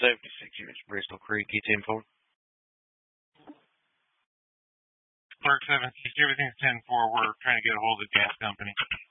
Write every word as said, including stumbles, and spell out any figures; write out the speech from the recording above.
seventy-six units, Bristol Creek, E ten four. Clerk seven six, everything's ten four. We're trying to get a hold of the gas company.